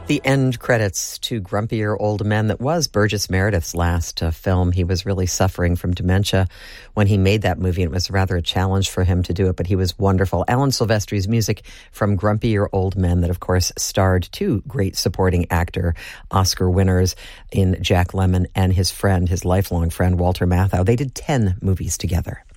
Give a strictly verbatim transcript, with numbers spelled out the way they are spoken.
The end credits to Grumpier Old Men that was Burgess Meredith's last uh, film. He was really suffering from dementia when he made that movie. It was rather a challenge for him to do it, but he was wonderful. Alan Silvestri's music from Grumpier Old Men that, of course, starred two great supporting actor Oscar winners in Jack Lemmon and his friend, his lifelong friend, Walter Matthau. They did ten movies together.